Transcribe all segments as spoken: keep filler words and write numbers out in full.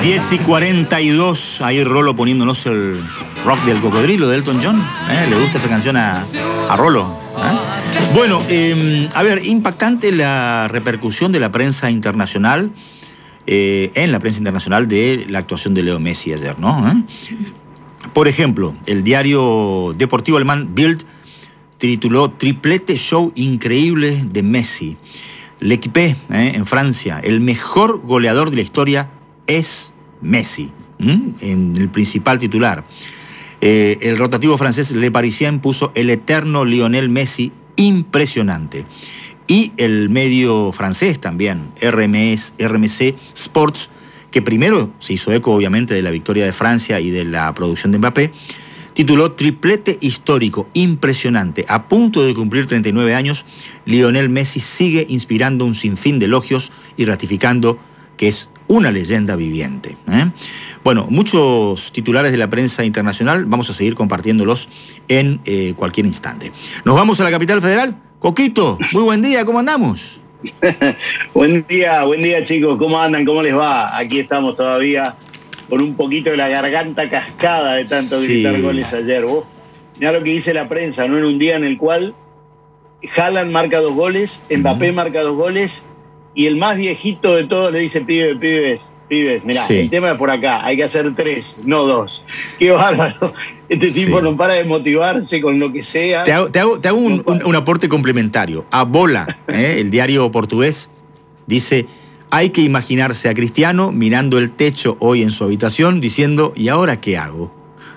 diez y cuarenta y dos, ahí Rolo poniéndonos el rock del cocodrilo de Elton John. ¿Eh? ¿Le gusta esa canción a, a Rolo? ¿Eh? Bueno, eh, a ver, impactante la repercusión de la prensa internacional, eh, en la prensa internacional de la actuación de Leo Messi ayer, ¿no? ¿Eh? Por ejemplo, el diario deportivo alemán Bild tituló "Triplete show increíble de Messi". L'Équipe, eh, en Francia, el mejor goleador de la historia es Messi, ¿m? En el principal titular. Eh, el rotativo francés Le Parisien puso "el eterno Lionel Messi, impresionante". Y el medio francés también, R M C Sports, que primero se hizo eco obviamente de la victoria de Francia y de la producción de Mbappé, tituló "Triplete histórico, impresionante. A punto de cumplir treinta y nueve años, Lionel Messi sigue inspirando un sinfín de elogios y ratificando que es una leyenda viviente". ¿eh? Bueno, muchos titulares de la prensa internacional, vamos a seguir compartiéndolos en eh, cualquier instante. Nos vamos a la capital federal. Coquito, muy buen día, ¿cómo andamos? Buen día, buen día chicos, ¿cómo andan? ¿Cómo les va? Aquí estamos todavía con un poquito de la garganta cascada de tanto Sí. gritar goles ayer. Vos, mirá lo que dice la prensa, ¿no? En un día en el cual Haaland marca dos goles, Mbappé uh-huh. marca dos goles, y el más viejito de todos le dice: pibes, pibes, pibes, mirá, sí. el tema es por acá, hay que hacer tres, no dos. Qué bárbaro. Este sí. tipo no para de motivarse con lo que sea. Te hago, te hago, te hago un, un, un aporte complementario. A Bola, ¿eh? el diario portugués, dice: hay que imaginarse a Cristiano mirando el techo hoy en su habitación diciendo: ¿y ahora qué hago?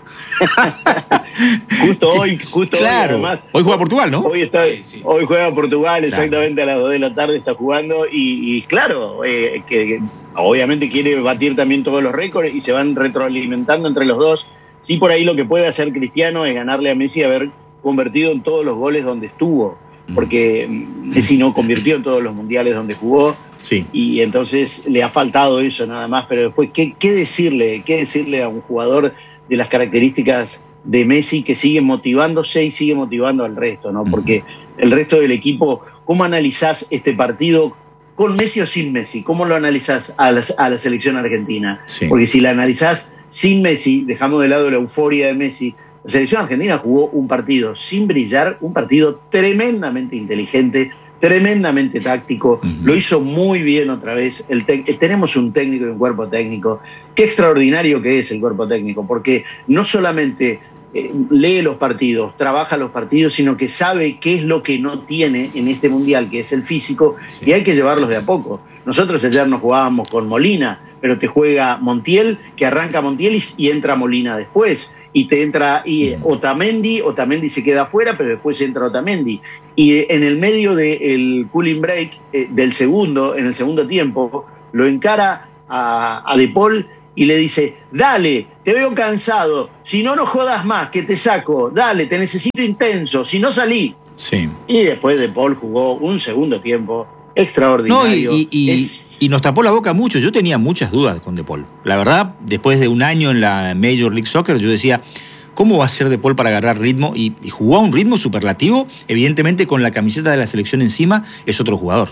justo hoy, justo claro. hoy además. Hoy juega Portugal, ¿no? Hoy, está, sí, sí. hoy juega Portugal, exactamente claro. a las dos de la tarde está jugando y, y claro, eh, que, que obviamente quiere batir también todos los récords y se van retroalimentando entre los dos. Sí, por ahí lo que puede hacer Cristiano es ganarle a Messi, haber convertido en todos los goles donde estuvo, porque Messi no convirtió en todos los mundiales donde jugó. Sí. Y entonces le ha faltado eso nada más, pero después, ¿qué, qué decirle? ¿Qué decirle a un jugador de las características de Messi que sigue motivándose y sigue motivando al resto, ¿no? Porque el resto del equipo, ¿cómo analizás este partido con Messi o sin Messi? ¿Cómo lo analizás a la, a la selección argentina? Sí. Porque si la analizás sin Messi, dejamos de lado la euforia de Messi, la selección argentina jugó un partido sin brillar, un partido tremendamente inteligente, tremendamente táctico, uh-huh. lo hizo muy bien otra vez. El te- tenemos un técnico y un cuerpo técnico. Qué extraordinario que es el cuerpo técnico, porque no solamente eh, lee los partidos, trabaja los partidos, sino que sabe qué es lo que no tiene en este mundial, que es el físico, sí. y hay que llevarlos de a poco. Nosotros ayer nos jugábamos con Molina, pero te juega Montiel, que arranca Montiel y, y entra Molina después. Y te entra y Otamendi, Otamendi se queda afuera, pero después entra Otamendi. Y en el medio del cooling break, eh, del segundo, en el segundo tiempo, lo encara a, a De Paul y le dice: dale, te veo cansado, si no, no jodas más, que te saco, dale, te necesito intenso, si no salí. Sí. Y después De Paul jugó un segundo tiempo extraordinario. No, y, y, y, es... y nos tapó la boca mucho. Yo tenía muchas dudas con De Paul. La verdad, después de un año en la Major League Soccer, yo decía: ¿cómo va a ser De Paul para agarrar ritmo? Y, y jugó a un ritmo superlativo. Evidentemente, con la camiseta de la selección encima, es otro jugador.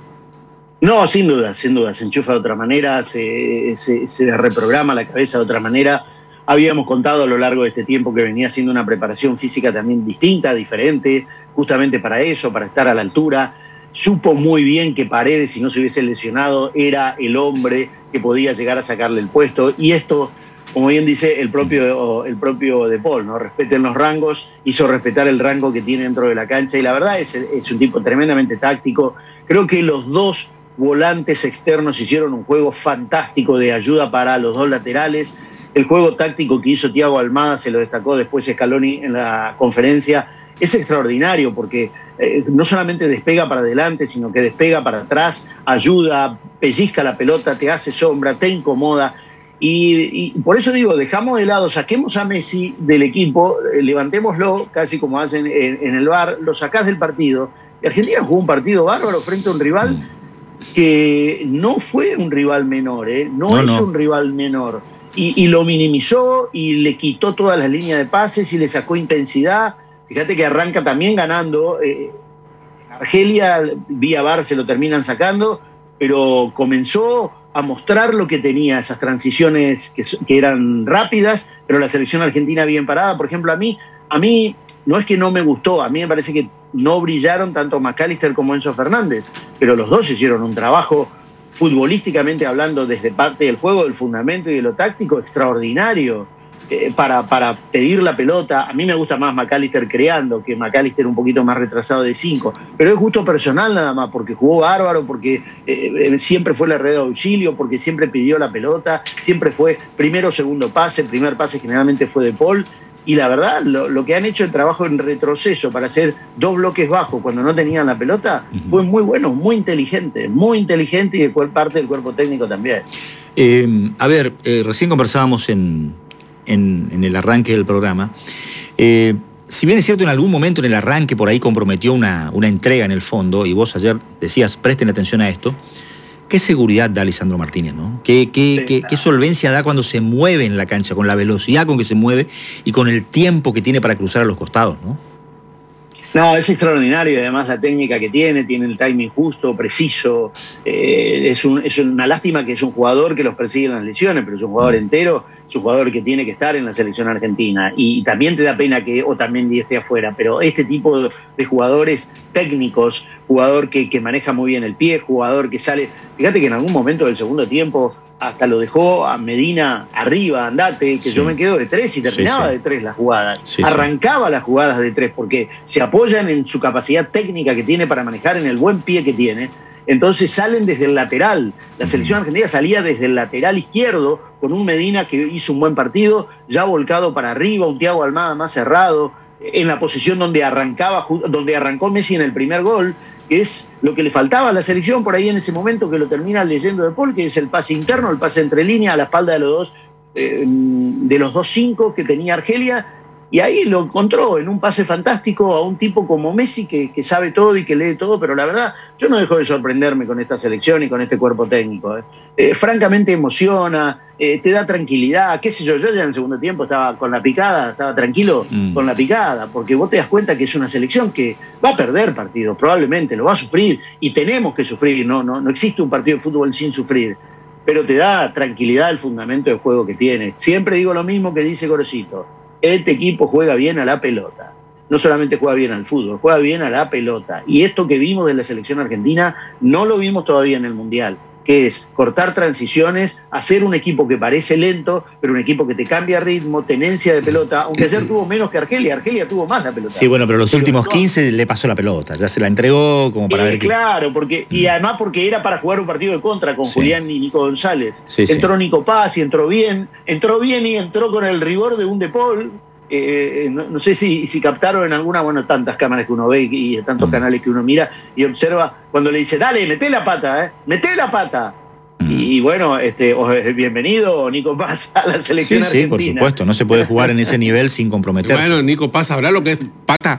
No, sin duda, sin duda. Se enchufa de otra manera, se, se, se reprograma la cabeza de otra manera. Habíamos contado a lo largo de este tiempo que venía haciendo una preparación física también distinta, diferente, justamente para eso, para estar a la altura. Supo muy bien que Paredes, si no se hubiese lesionado, era el hombre que podía llegar a sacarle el puesto. Y esto, como bien dice el propio, el propio De Paul, ¿no? Respeten los rangos, hizo respetar el rango que tiene dentro de la cancha. Y la verdad es, es un tipo tremendamente táctico. Creo que los dos volantes externos hicieron un juego fantástico de ayuda para los dos laterales. El juego táctico que hizo Thiago Almada, se lo destacó después Scaloni en la conferencia, es extraordinario porque eh, no solamente despega para adelante, sino que despega para atrás, ayuda, pellizca la pelota, te hace sombra, te incomoda. Y, y por eso digo, dejamos de lado, saquemos a Messi del equipo, eh, levantémoslo, casi como hacen en, en el V A R, lo sacás del partido. Y Argentina jugó un partido bárbaro frente a un rival que no fue un rival menor, ¿eh? no, no es no. un rival menor. Y, y lo minimizó y le quitó todas las líneas de pases y le sacó intensidad. Fíjate que arranca también ganando. Eh, Argelia, vía V A R se lo terminan sacando, pero comenzó a mostrar lo que tenía, esas transiciones que, que eran rápidas, pero la selección argentina bien parada. Por ejemplo, a mí, a mí no es que no me gustó, a mí me parece que no brillaron tanto McAllister como Enzo Fernández, pero los dos hicieron un trabajo futbolísticamente hablando desde parte del juego, del fundamento y de lo táctico extraordinario. Eh, para, para pedir la pelota. A mí me gusta más McAllister creando que McAllister un poquito más retrasado de cinco, pero es gusto personal nada más, porque jugó bárbaro, porque eh, siempre fue la red de auxilio, porque siempre pidió la pelota, siempre fue primero o segundo pase, primer pase generalmente fue de Paul, y la verdad, lo, lo que han hecho el trabajo en retroceso para hacer dos bloques bajos cuando no tenían la pelota, uh-huh. fue muy bueno, muy inteligente, muy inteligente, y de parte del cuerpo técnico también. Eh, a ver, eh, recién conversábamos en En, en el arranque del programa. Eh, si bien es cierto, en algún momento en el arranque por ahí comprometió una, una entrega en el fondo, y vos ayer decías, presten atención a esto, ¿qué seguridad da Lisandro Martínez, ¿no? ¿Qué, qué, sí, qué, claro. qué solvencia da cuando se mueve en la cancha, con la velocidad con que se mueve y con el tiempo que tiene para cruzar a los costados, ¿no? No, es extraordinario, además la técnica que tiene, tiene el timing justo, preciso, eh, es, un, es una lástima que es un jugador que los persigue en las lesiones, pero es un jugador entero, es un jugador que tiene que estar en la selección argentina, y, y también te da pena que Otamendi esté afuera, pero este tipo de, de jugadores técnicos, jugador que, que maneja muy bien el pie, jugador que sale, fíjate que en algún momento del segundo tiempo hasta lo dejó a Medina arriba, andate, que sí. yo me quedo de tres y terminaba sí, sí. de tres las jugadas. Sí, Arrancaba sí. las jugadas de tres porque se apoyan en su capacidad técnica que tiene para manejar, en el buen pie que tiene. Entonces salen desde el lateral. La selección argentina salía desde el lateral izquierdo con un Medina que hizo un buen partido, ya volcado para arriba, un Thiago Almada más cerrado, en la posición donde arrancaba, donde arrancó Messi en el primer gol, que es lo que le faltaba a la selección por ahí en ese momento, que lo termina leyendo de Paul, que es el pase interno, el pase entre líneas a la espalda de los dos, eh, de los dos cinco que tenía Argelia, y ahí lo encontró en un pase fantástico a un tipo como Messi que, que sabe todo y que lee todo, pero la verdad, yo no dejo de sorprenderme con esta selección y con este cuerpo técnico. Eh. Eh, francamente emociona, eh, te da tranquilidad, qué sé yo, yo ya en el segundo tiempo estaba con la picada, estaba tranquilo mm. con la picada, porque vos te das cuenta que es una selección que va a perder partidos, probablemente, lo va a sufrir, y tenemos que sufrir, no, no, no existe un partido de fútbol sin sufrir, pero te da tranquilidad el fundamento del juego que tiene. Siempre digo lo mismo que dice Gorosito, este equipo juega bien a la pelota. No solamente juega bien al fútbol, juega bien a la pelota. Y esto que vimos de la selección argentina no lo vimos todavía en el Mundial, que es cortar transiciones, hacer un equipo que parece lento, pero un equipo que te cambia ritmo, tenencia de pelota, aunque ayer tuvo menos que Argelia, Argelia tuvo más la pelota. Sí, bueno, pero los pero últimos no. quince le pasó la pelota, ya se la entregó como para eh, ver que... Claro, porque, y además porque era para jugar un partido de contra con sí. Julián y Nico González. Sí, entró sí. Nico Paz y entró bien, entró bien y entró con el rigor de un De Paul. Eh, no, no sé si, si captaron en alguna, bueno, tantas cámaras que uno ve y, y tantos mm. canales que uno mira y observa, cuando le dice, dale, meté la pata, eh, meté la pata. Mm. Y, y bueno, este, bienvenido Nico Paz a la selección sí, argentina. Sí, por supuesto, no se puede jugar en ese nivel sin comprometerse. Bueno, Nico Paz, ¿sabrá lo que es pata?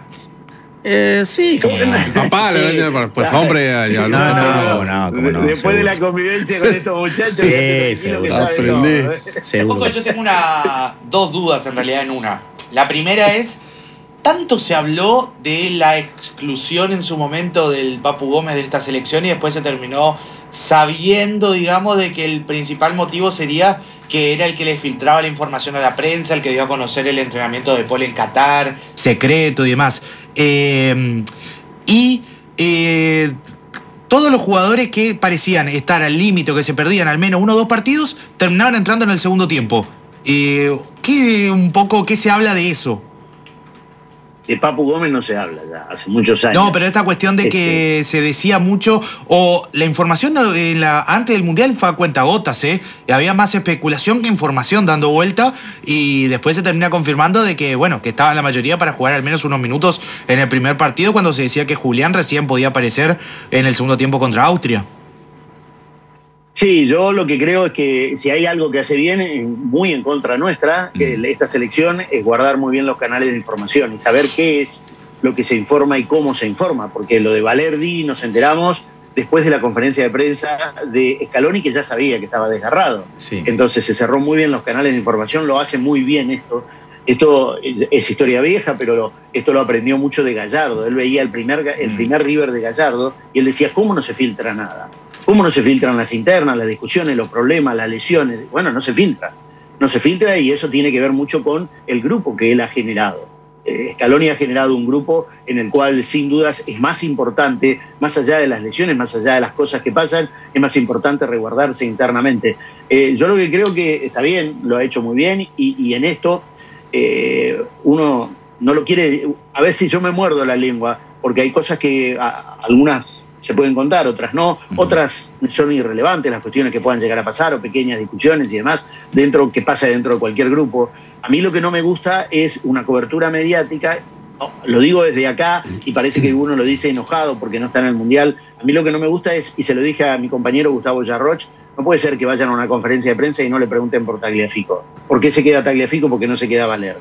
Eh, sí, como no. Papá, sí, pues, pues hombre, ya, no, no, no, no, como no, después seguro. de la convivencia con estos muchachos, sí, seguro. Que aprendí. ¿eh? Seguro. Yo tengo una, dos dudas en realidad en una. La primera es, tanto se habló de la exclusión en su momento del Papu Gómez de esta selección y después se terminó sabiendo, digamos, de que el principal motivo sería que era el que le filtraba la información a la prensa, el que dio a conocer el entrenamiento de Paul en Qatar, secreto y demás. Eh, y eh, todos los jugadores que parecían estar al límite o que se perdían al menos uno o dos partidos, terminaban entrando en el segundo tiempo. Eh, ¿qué, un poco, ¿Qué se habla de eso? De Papu Gómez no se habla ya, hace muchos años. No, pero esta cuestión de que este... se decía mucho, o la información en la, antes del Mundial fue a cuentagotas, ¿eh? Y había más especulación que información dando vuelta, y después se termina confirmando de que, bueno, que estaba la mayoría para jugar al menos unos minutos en el primer partido, cuando se decía que Julián recién podía aparecer en el segundo tiempo contra Austria. Sí, yo lo que creo es que si hay algo que hace bien, muy en contra nuestra, que esta selección, es guardar muy bien los canales de información y saber qué es lo que se informa y cómo se informa, porque lo de Valerdi nos enteramos después de la conferencia de prensa de Scaloni, que ya sabía que estaba desgarrado. Sí. Entonces se cerró muy bien los canales de información, lo hace muy bien esto. Esto es historia vieja, pero lo, esto lo aprendió mucho de Gallardo. Él veía el primer, el primer River de Gallardo y él decía, ¿cómo no se filtra nada? ¿Cómo no se filtran las internas, las discusiones, los problemas, las lesiones? Bueno, no se filtra. No se filtra y eso tiene que ver mucho con el grupo que él ha generado. Eh, Scaloni ha generado un grupo en el cual sin dudas es más importante, más allá de las lesiones, más allá de las cosas que pasan, es más importante resguardarse internamente. Eh, yo lo que creo que está bien, lo ha hecho muy bien y, y en esto eh, uno no lo quiere, a ver si yo me muerdo la lengua, porque hay cosas que a, algunas se pueden contar, otras no, otras son irrelevantes, las cuestiones que puedan llegar a pasar o pequeñas discusiones y demás, dentro que pasa dentro de cualquier grupo. A mí lo que no me gusta es una cobertura mediática, no, lo digo desde acá y parece que uno lo dice enojado porque no está en el Mundial. A mí lo que no me gusta es, y se lo dije a mi compañero Gustavo Yarroch, no puede ser que vayan a una conferencia de prensa y no le pregunten por Tagliafico. ¿Por qué se queda Tagliafico? Porque no se queda Balerdi.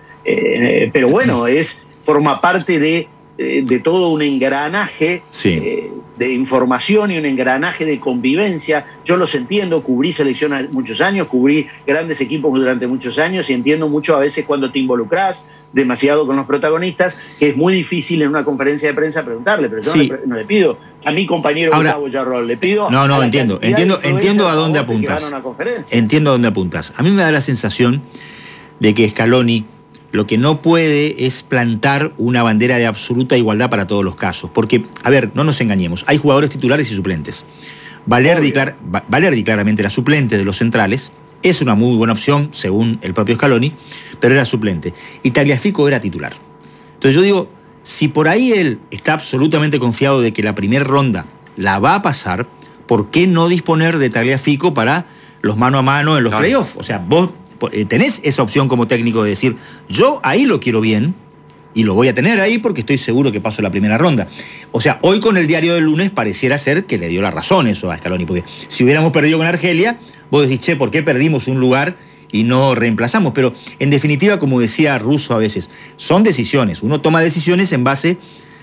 Eh, pero bueno, es forma parte de, de, de todo un engranaje sí. eh, de información y un engranaje de convivencia. Yo los entiendo, cubrí selección muchos años, cubrí grandes equipos durante muchos años y entiendo mucho a veces cuando te involucras demasiado con los protagonistas, que es muy difícil en una conferencia de prensa preguntarle, pero yo sí. no, le, no le pido a mi compañero Ahora, Gustavo Yarrol, le pido... No, no, entiendo, entiendo, entiendo a dónde apuntas. Entiendo a dónde apuntas. A mí me da la sensación de que Scaloni lo que no puede es plantar una bandera de absoluta igualdad para todos los casos. Porque, a ver, no nos engañemos, hay jugadores titulares y suplentes. Valerdi, clar, Valerdi claramente era suplente de los centrales, es una muy buena opción, según el propio Scaloni, pero era suplente. Y Tagliafico era titular. Entonces yo digo, si por ahí él está absolutamente confiado de que la primera ronda la va a pasar, ¿por qué no disponer de Tagliafico para los mano a mano en los claro. playoffs? O sea, vos tenés esa opción como técnico de decir, yo ahí lo quiero bien y lo voy a tener ahí porque estoy seguro que paso la primera ronda. O sea, hoy con el diario del lunes pareciera ser que le dio la razón eso a Scaloni, porque si hubiéramos perdido con Argelia, vos decís, che, ¿por qué perdimos un lugar y no reemplazamos? Pero en definitiva, como decía Russo a veces, son decisiones. Uno toma decisiones en base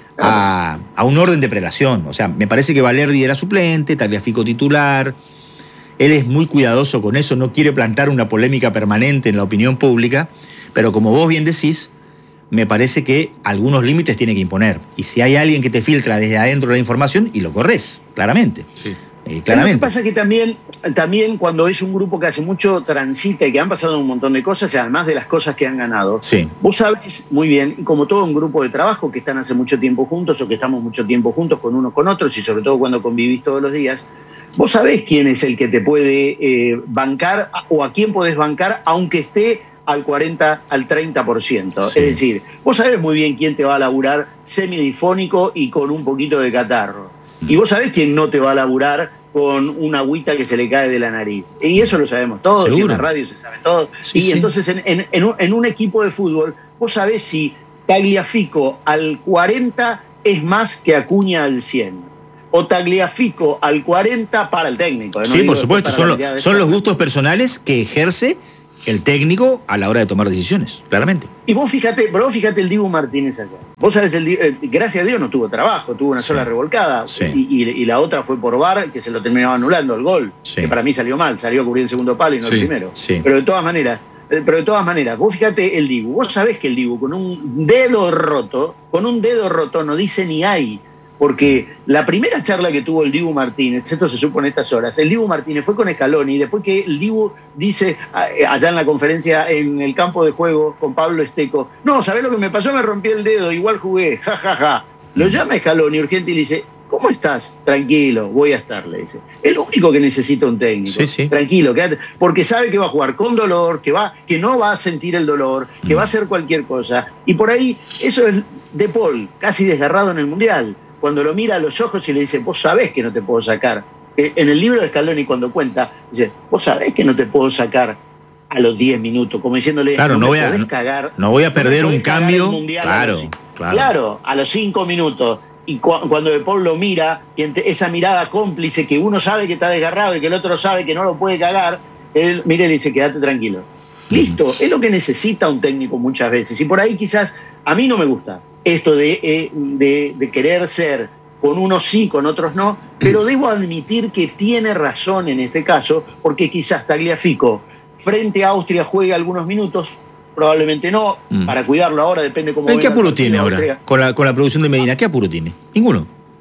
a, a un orden de prelación. O sea, me parece que Valerdi era suplente, Tagliafico titular. Él es muy cuidadoso con eso, no quiere plantar una polémica permanente en la opinión pública, pero como vos bien decís, me parece que algunos límites tiene que imponer. Y si hay alguien que te filtra desde adentro la información, y lo corres, claramente. Sí. Eh, claramente. Lo que pasa es que también, también cuando es un grupo que hace mucho transita y que han pasado un montón de cosas, y además de las cosas que han ganado, sí. vos sabés muy bien, y como todo un grupo de trabajo que están hace mucho tiempo juntos o que estamos mucho tiempo juntos con unos con otros, y sobre todo cuando convivís todos los días, vos sabés quién es el que te puede eh, bancar o a quién podés bancar aunque esté al cuarenta, al treinta por ciento. Sí. Es decir, vos sabés muy bien quién te va a laburar semidifónico y con un poquito de catarro. Mm. Y vos sabés quién no te va a laburar con una agüita que se le cae de la nariz. Y eso lo sabemos todos, y en la radio se sabe todo. Sí, y sí. entonces en, en, en, un, en un equipo de fútbol, vos sabés si Tagliafico al cuarenta es más que Acuña al cien. O Tagliafico al cuarenta para el técnico. No sí, por supuesto, son, lo, son los gustos personales que ejerce el técnico a la hora de tomar decisiones, claramente. Y vos fíjate, vos fíjate el Dibu Martínez allá. Vos sabés, el, eh, gracias a Dios no tuvo trabajo, tuvo una sí. sola revolcada. Sí. Y, y, y la otra fue por V A R, que se lo terminaba anulando el gol. Sí. Que para mí salió mal, salió a cubrir el segundo palo y no sí. el primero. Sí. Pero de todas maneras, pero de todas maneras, vos fíjate el Dibu. Vos sabés que el Dibu con un dedo roto, con un dedo roto no dice ni ay. Porque la primera charla que tuvo el Dibu Martínez, esto se supo en estas horas, el Dibu Martínez fue con Scaloni, después que el Dibu dice allá en la conferencia, en el campo de juego, con Pablo Esteco, no, ¿sabés lo que me pasó? Me rompí el dedo, igual jugué, jajaja. Ja, ja. Lo llama Scaloni urgente y le dice, ¿cómo estás? Tranquilo, voy a estar, le dice. Es lo único que necesita un técnico. Sí, sí. Tranquilo, quédate, porque sabe que va a jugar con dolor, que, va, que no va a sentir el dolor, que va a hacer cualquier cosa. Y por ahí, eso es De Paul, casi desgarrado en el Mundial. Cuando lo mira a los ojos y le dice, vos sabés que no te puedo sacar. En el libro de Scaloni cuando cuenta, dice, vos sabés que no te puedo sacar a los diez minutos, como diciéndole, claro, no, no, voy a, cagar, no voy a perder no un cambio. Claro, a los, claro. claro, a los cinco minutos. Y cu cuando De Paul lo mira, y esa mirada cómplice que uno sabe que está desgarrado y que el otro sabe que no lo puede cagar, él mira y le dice, quédate tranquilo. Mm. Listo, es lo que necesita un técnico muchas veces. Y por ahí quizás, a mí no me gusta esto de, de, de querer ser con unos sí, con otros no, pero debo admitir que tiene razón en este caso, porque quizás Tagliafico frente a Austria juegue algunos minutos, probablemente no, mm. para cuidarlo ahora depende cómo... ¿Qué apuro tiene ahora con la, con la producción de Medina? ¿Qué apuro tiene? Ninguno.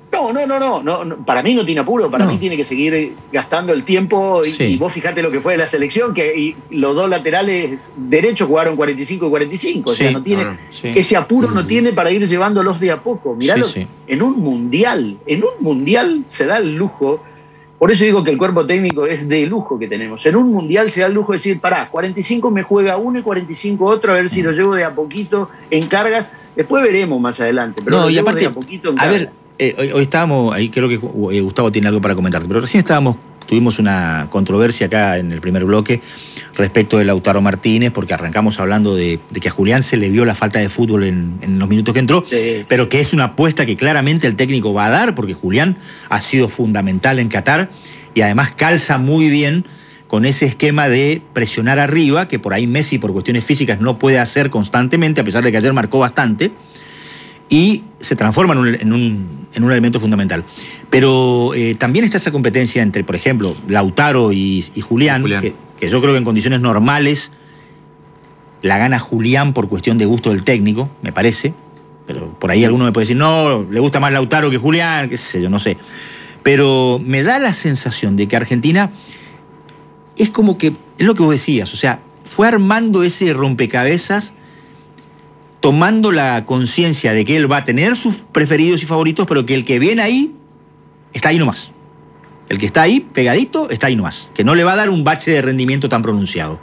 No, no, no, no, no, no, para mí no tiene apuro, para No. mí tiene que seguir gastando el tiempo y, Sí. y vos fijate lo que fue de la selección, que y los dos laterales derechos jugaron cuarenta y cinco y cuarenta y cinco, o sea, Sí, no tiene, claro, sí. ese apuro no tiene para ir llevándolos de a poco. Miralo, Sí, sí. en un mundial, en un mundial se da el lujo, por eso digo que el cuerpo técnico es de lujo que tenemos, en un mundial se da el lujo de decir, pará, cuarenta y cinco me juega uno y cuarenta y cinco otro, a ver si lo llevo de a poquito en cargas, después veremos más adelante, pero No, lo y llevo aparte, de a poquito en a cargas. ver, eh, hoy, hoy estábamos, ahí creo que eh, Gustavo tiene algo para comentarte, pero recién estábamos, tuvimos una controversia acá en el primer bloque respecto de Lautaro Martínez, porque arrancamos hablando de, de que a Julián se le vio la falta de fútbol en, en los minutos que entró, Sí. pero que es una apuesta que claramente el técnico va a dar, porque Julián ha sido fundamental en Qatar y además calza muy bien con ese esquema de presionar arriba, que por ahí Messi por cuestiones físicas no puede hacer constantemente, a pesar de que ayer marcó bastante, y se transforma en un, en un, en un elemento fundamental. Pero eh, también está esa competencia entre, por ejemplo, Lautaro y, y Julián, Julián. Que, que yo creo que en condiciones normales la gana Julián por cuestión de gusto del técnico, me parece. Pero por ahí alguno me puede decir, no, le gusta más Lautaro que Julián, qué sé yo, no sé. Pero me da la sensación de que Argentina es como que, es lo que vos decías, o sea, fue armando ese rompecabezas tomando la conciencia de que él va a tener sus preferidos y favoritos, pero que el que viene ahí está ahí nomás. El que está ahí pegadito está ahí nomás, que no le va a dar un bache de rendimiento tan pronunciado.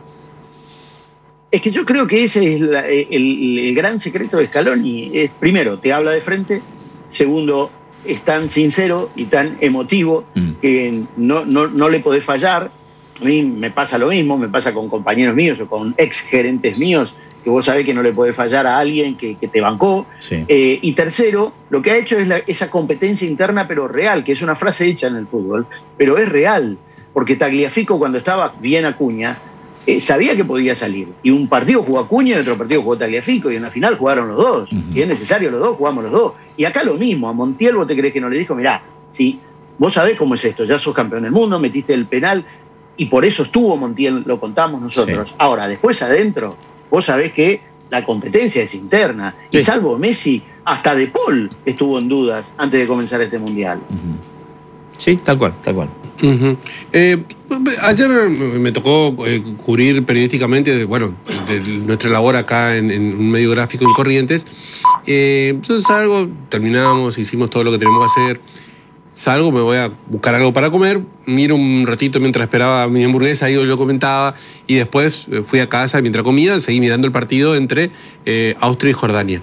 Es que yo creo que ese es la- el, el gran secreto de Scaloni. Es, primero, te habla de frente. Segundo, es tan sincero y tan emotivo Mm. que no, no, no le podés fallar. A mí me pasa lo mismo, me pasa con compañeros míos o con ex gerentes míos, que vos sabés que no le podés fallar a alguien que, que te bancó. Sí. Eh, y tercero, lo que ha hecho es la- esa competencia interna pero real, que es una frase hecha en el fútbol, pero es real, porque Tagliafico cuando estaba bien Acuña, eh, sabía que podía salir, y un partido jugó Acuña y otro partido jugó Tagliafico, y en la final jugaron los dos, Ujú. si es necesario los dos, jugamos los dos. Y acá lo mismo, a Montiel vos te crees que no le dijo, mirá, si vos sabés cómo es esto, ya sos campeón del mundo, metiste el penal, y por eso estuvo Montiel, lo contamos nosotros. Sí. Ahora, después adentro, vos sabés que la competencia es interna. Sí. Y salvo Messi, hasta De Paul estuvo en dudas antes de comenzar este mundial. Ujú. Sí, tal cual, tal cual. Ujú. Eh, ayer me tocó eh, cubrir periodísticamente, de, bueno, de nuestra labor acá en, en un medio gráfico en Corrientes. Eh, entonces salgo, terminamos, hicimos todo lo que tenemos que hacer. Salgo, me voy a buscar algo para comer, miro un ratito mientras esperaba mi hamburguesa, ahí lo comentaba, y después eh, fui a casa mientras comía, seguí mirando el partido entre eh, Austria y Jordania.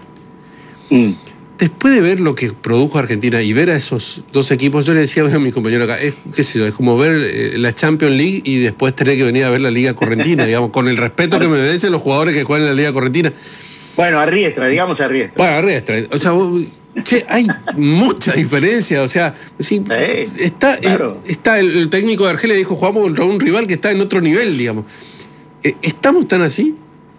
Mm. Después de ver lo que produjo Argentina y ver a esos dos equipos, yo le decía a mi compañero acá, es, qué sé yo, es como ver eh, la Champions League y después tener que venir a ver la Liga Correntina, digamos, con el respeto que me merecen los jugadores que juegan en la Liga Correntina. Bueno, a Riestra, digamos a Riestra. Bueno, Riestra, o sea, vos- che, hay mucha diferencia, o sea, sí, Sí, está, claro. eh, está el, el técnico de Argelia dijo, jugamos contra un rival que está en otro nivel, digamos. Eh, ¿Estamos tan así?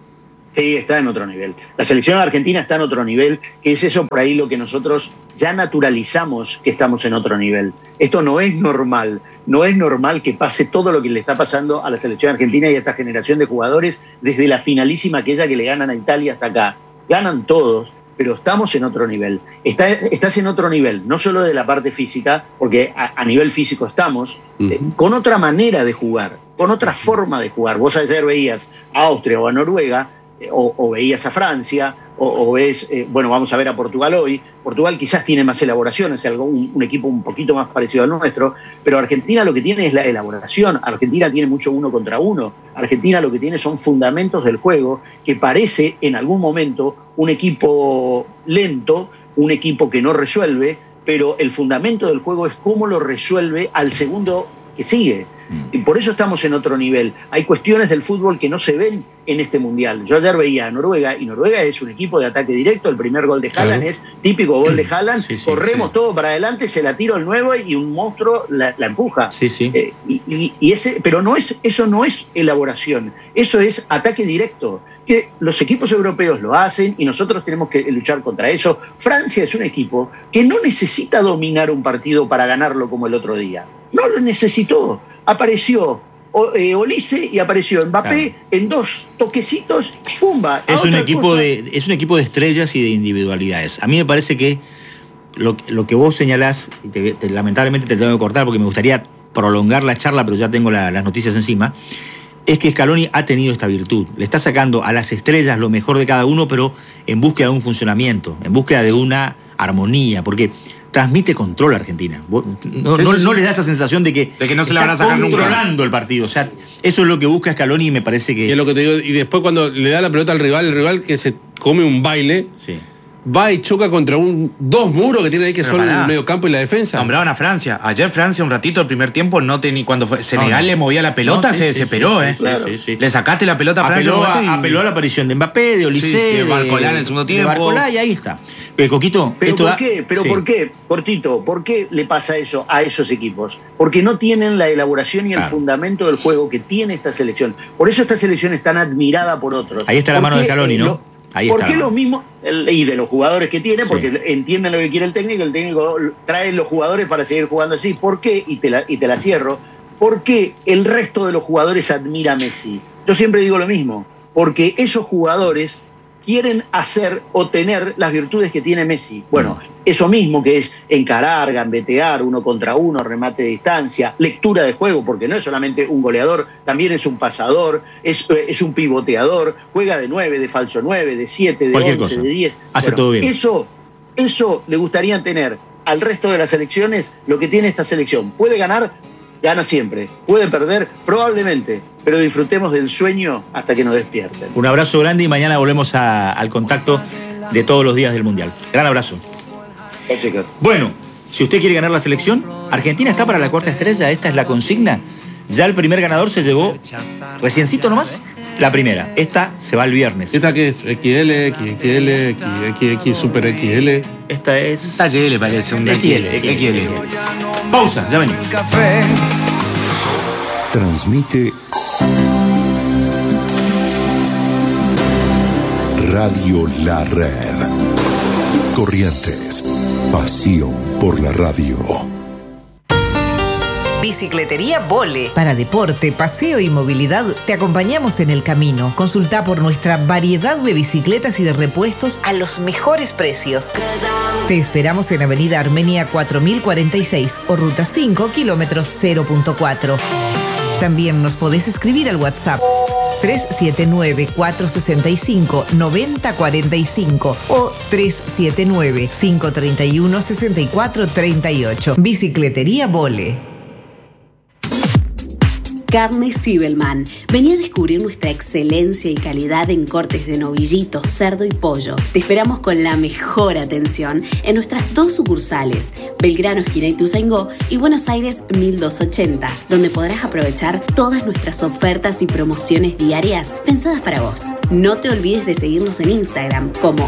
Sí, está en otro nivel. La selección argentina está en otro nivel, que es eso por ahí lo que nosotros ya naturalizamos que estamos en otro nivel. Esto no es normal. No es normal que pase todo lo que le está pasando a la selección argentina y a esta generación de jugadores desde la finalísima aquella que le ganan a Italia hasta acá. Ganan todos, pero estamos en otro nivel. Está, estás en otro nivel, no solo de la parte física, porque a, a nivel físico estamos, eh, Ujú. con otra manera de jugar, con otra forma de jugar. Vos ayer veías a Austria o a Noruega, eh, o, o veías a Francia, o, o ves, eh, bueno, vamos a ver a Portugal hoy. Portugal quizás tiene más elaboración, es algo, un, un equipo un poquito más parecido al nuestro, pero Argentina lo que tiene es la elaboración. Argentina tiene mucho uno contra uno. Argentina lo que tiene son fundamentos del juego que parece en algún momento un equipo lento, un equipo que no resuelve, pero el fundamento del juego es cómo lo resuelve al segundo que sigue. Y por eso estamos en otro nivel. Hay cuestiones del fútbol que no se ven en este mundial. Yo ayer veía a Noruega, y Noruega es un equipo de ataque directo. El primer gol de Haaland Claro. es típico gol de Haaland. Sí, sí, Corremos sí. todo para adelante, se la tiro el nuevo y un monstruo la, la empuja. Sí, sí. Eh, y, y- y ese, pero no es, eso no es elaboración, eso es ataque directo. Que los equipos europeos lo hacen y nosotros tenemos que luchar contra eso. Francia es un equipo que no necesita dominar un partido para ganarlo como el otro día. No lo necesitó. Apareció o- eh, Olise y apareció Mbappé Claro. en dos toquecitos, ¡pumba! A Es un, otra equipo cosa. de, es un equipo de estrellas y de individualidades. A mí me parece que lo, lo que vos señalás, y te, te, lamentablemente te tengo que cortar porque me gustaría prolongar la charla, pero ya tengo la, las noticias encima, es que Scaloni ha tenido esta virtud. Le está sacando a las estrellas lo mejor de cada uno, pero en búsqueda de un funcionamiento, en búsqueda de una armonía, porque transmite control a Argentina. No, sí, no, sí, sí. no les da esa sensación de que, de que no se la van a sacar controlando nunca el partido. O sea, eso es lo que busca Scaloni y me parece que... Y es lo que te digo. Y después cuando le da la pelota al rival, el rival que se come un baile... Sí. Va y choca contra un dos muros que tiene ahí que pero son el mediocampo y la defensa. Nombraban a Francia. Ayer Francia un ratito el primer tiempo no tenía cuando fue Senegal no, no. le movía la pelota, no, sí, se desesperó, sí, sí, ¿eh? Sí, sí, sí. Le sacaste la pelota a Francia. Apeló a, y... apeló a la aparición de Mbappé, de Olise, sí, de Barcolá en el segundo tiempo. De Barcolá y ahí está. Pero Coquito, ¿Pero esto por da... qué? ¿Pero sí. por qué? Cortito, ¿por qué le pasa eso a esos equipos? Porque no tienen la elaboración y el claro. fundamento del juego que tiene esta selección. Por eso esta selección es tan admirada por otros. Ahí está la mano de Scaloni, ¿no? Lo, Ahí ¿Por qué está. los mismos, y de los jugadores que tiene, sí. porque entienden lo que quiere el técnico, el técnico trae los jugadores para seguir jugando así? ¿Por qué? Y te la, y te la cierro. ¿Por qué el resto de los jugadores admira a Messi? Yo siempre digo lo mismo, porque esos jugadores quieren hacer o tener las virtudes que tiene Messi. Bueno, eso mismo que es encarar, gambetear, uno contra uno, remate de distancia, lectura de juego, porque no es solamente un goleador, también es un pasador, es, es un pivoteador, juega de nueve, de falso nueve, de siete, de Cualquier once, cosa. de diez. Hace bueno, todo bien. Eso, eso le gustaría tener al resto de las selecciones, lo que tiene esta selección. Puede ganar, gana siempre. Puede perder, probablemente. Pero disfrutemos del sueño hasta que nos despierten. Un abrazo grande y mañana volvemos a, al contacto de todos los días del Mundial. Gran abrazo. Chao, chicos. Bueno, si usted quiere ganar la selección, Argentina está para la cuarta estrella. Esta es la consigna. Ya el primer ganador se llevó, reciencito nomás, la primera. Esta se va el viernes. ¿Esta qué es? X L, X X L, X X X, Super X L. Esta es... Esta X L parece un X L. X L. Pausa, ya venimos. Transmite Radio La Red. Corrientes. Pasión por la radio. Bicicletería Vole. Para deporte, paseo y movilidad, te acompañamos en el camino. Consulta por nuestra variedad de bicicletas y de repuestos a los mejores precios. Te esperamos en Avenida Armenia cuatro mil cuarenta y seis o Ruta cinco, kilómetros cero punto cuatro. También nos podés escribir al WhatsApp tres siete nueve, cuatro seis cinco, nueve cero cuatro cinco o tres siete nueve, cinco tres uno, seis cuatro tres ocho. Bicicletería Vole. Carnes Zibelman. Vení a descubrir nuestra excelencia y calidad en cortes de novillito, cerdo y pollo. Te esperamos con la mejor atención en nuestras dos sucursales, Belgrano, esquina Ituzaingó, y Buenos Aires mil doscientos ochenta, donde podrás aprovechar todas nuestras ofertas y promociones diarias pensadas para vos. No te olvides de seguirnos en Instagram como